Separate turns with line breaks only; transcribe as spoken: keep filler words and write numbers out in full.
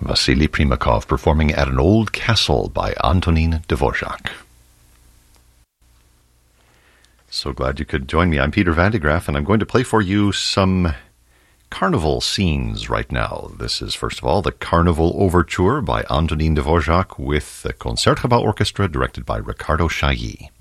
Vasily Primakov performing At an Old Castle by Antonin Dvorak. So glad you could join me. I'm Peter Van de Graaff, and I'm going to play for you some carnival scenes right now. This is, first of all, the Carnival Overture by Antonin Dvorak with the Concertgebouw Orchestra, directed by Ricardo Chailly.